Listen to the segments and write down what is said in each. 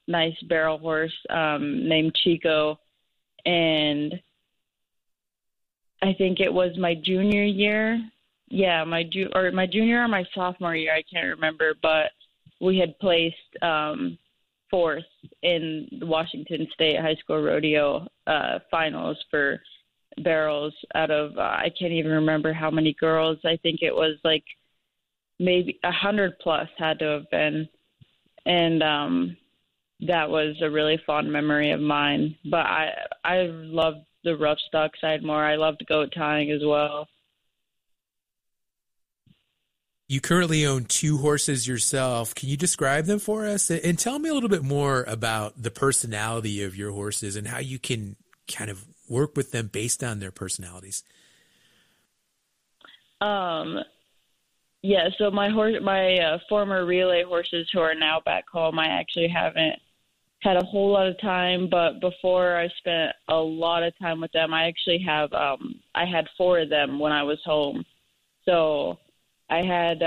nice barrel horse named Chico, and I think it was my junior year. Yeah, my junior or my sophomore year, I can't remember, but we had placed fourth in the Washington State High School Rodeo finals for barrels out of I can't even remember how many girls. I think it was like maybe 100 plus had to have been, and that was a really fond memory of mine. But I loved the rough stock side more. I loved goat tying as well. You currently own 2 horses yourself. Can you describe them for us? And tell me a little bit more about the personality of your horses and how you can kind of work with them based on their personalities. Yeah, so my former relay horses who are now back home, I actually haven't had a whole lot of time, but before I spent a lot of time with them. I actually have, I had 4 of them when I was home. So I had,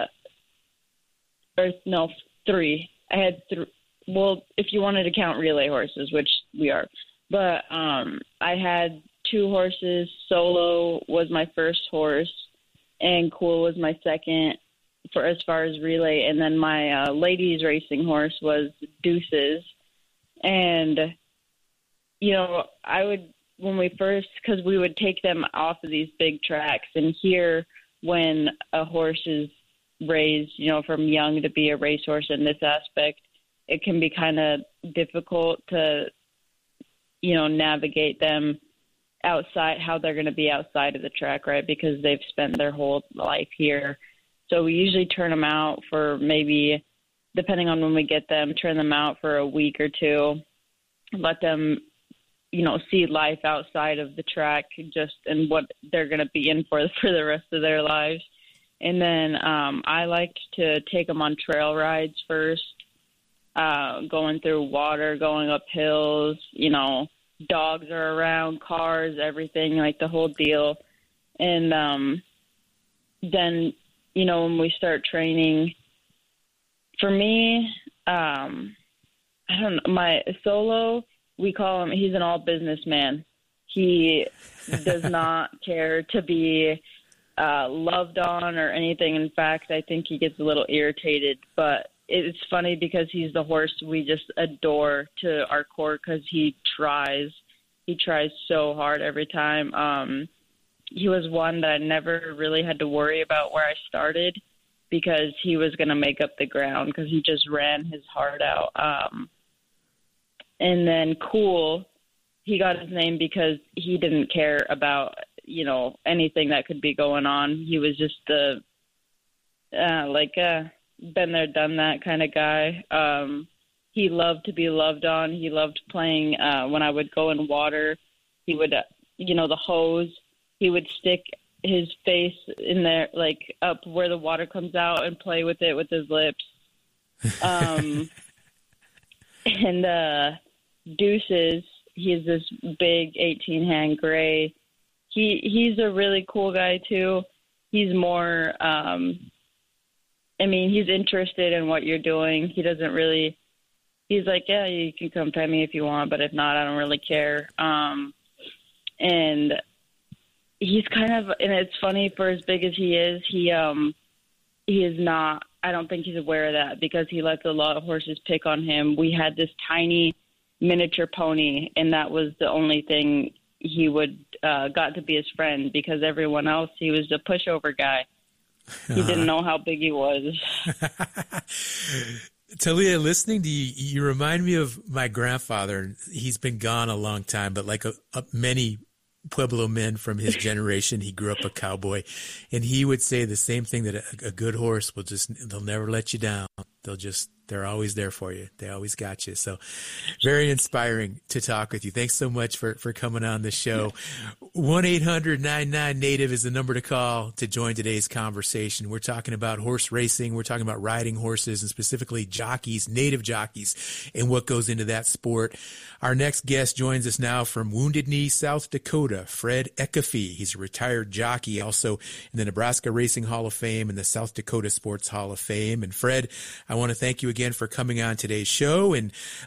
3. I had 3. Well, if you wanted to count relay horses, which we are, but I had 2 horses. Solo was my first horse, and Cool was my second for as far as relay. And then my ladies racing horse was Deuces. And, you know, when we first, because we would take them off of these big tracks, and here when a horse is raised, you know, from young to be a racehorse in this aspect, it can be kind of difficult to, you know, navigate them outside, how they're going to be outside of the track, right? Because they've spent their whole life here. So we usually turn them out for maybe, depending on when we get them, turn them out for a week or 2, let them, you know, see life outside of the track, just and what they're going to be in for the rest of their lives. And then I liked to take them on trail rides first, going through water, going up hills, you know, dogs are around, cars, everything, like the whole deal. And then, you know, when we start training, for me, I don't know, my Solo, we call him, he's an all businessman. He does not care to be loved on or anything. In fact, I think he gets a little irritated, but it's funny because he's the horse we just adore to our core, because he tries so hard every time. He was one that I never really had to worry about where I started, because he was going to make up the ground, because he just ran his heart out. And then Cool, he got his name because he didn't care about, you know, anything that could be going on. He was just been there, done that kind of guy. He loved to be loved on. He loved playing when I would go in water. He would, you know, the hose, he would stick his face in there, like up where the water comes out, and play with it with his lips. And Deuces, he's this big 18-hand gray. He's a really cool guy too. He's more, he's interested in what you're doing. He doesn't really, he's like, yeah, you can come pet me if you want, but if not, I don't really care. And he's kind of, and it's funny, for as big as he is not, I don't think he's aware of that, because he lets a lot of horses pick on him. We had this tiny miniature pony, and that was the only thing he would got to be his friend, because everyone else, he was a pushover guy. He didn't know how big he was. Talia, listening to you, you remind me of my grandfather. He's been gone a long time, but like many Pueblo men from his generation, he grew up a cowboy, and he would say the same thing, that a good horse they'll never let you down. They're always there for you. They always got you. So very inspiring to talk with you. Thanks so much for coming on the show. 1-800-99-NATIVE is the number to call to join today's conversation. We're talking about horse racing. We're talking about riding horses, and specifically jockeys, native jockeys, and what goes into that sport. Our next guest joins us now from Wounded Knee, South Dakota, Fred Ekefee. He's a retired jockey, also in the Nebraska Racing Hall of Fame and the South Dakota Sports Hall of Fame. And Fred, I want to thank you again for coming on today's show, and